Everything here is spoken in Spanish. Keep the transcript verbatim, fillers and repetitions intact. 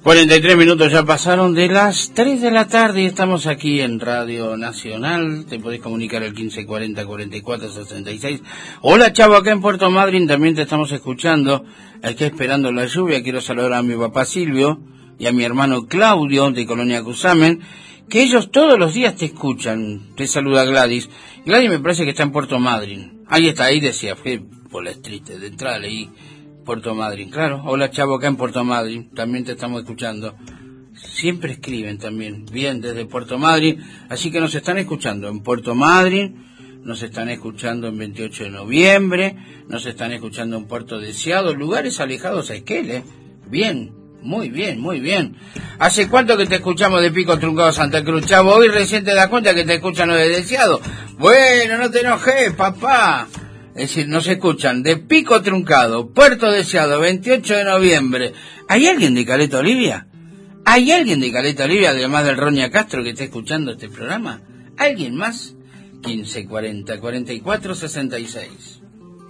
cuarenta y tres minutos ya pasaron de las tres de la tarde y estamos aquí en Radio Nacional. Te podés comunicar al quince cuarenta cuarenta y cuatro sesenta y seis. Hola, Chavo, acá en Puerto Madryn también te estamos escuchando. Aquí esperando la lluvia. Quiero saludar a mi papá Silvio y a mi hermano Claudio de Colonia Cusamen, que ellos todos los días te escuchan. Te saluda Gladys. Gladys me parece que está en Puerto Madryn. Ahí está, ahí decía, fue por la street, de entrada leí Puerto Madryn, claro. Hola, Chavo, acá en Puerto Madryn, también te estamos escuchando. Siempre escriben también, bien, desde Puerto Madryn, así que nos están escuchando en Puerto Madryn, nos están escuchando en veintiocho de noviembre, nos están escuchando en Puerto Deseado, lugares alejados a Esquel, ¿eh? Bien, muy bien, muy bien. ¿Hace cuánto que te escuchamos de Pico Truncado Santa Cruz, Chavo? Hoy recién te das cuenta que te escuchan los de Deseado. Bueno, no te enojes, papá. Es decir, nos escuchan de Pico Truncado, Puerto Deseado, veintiocho de noviembre. ¿Hay alguien de Caleta Olivia? ¿Hay alguien de Caleta Olivia, además del Roña Castro, que está escuchando este programa? ¿Alguien más? quince cuarenta cuarenta y cuatro sesenta y seis.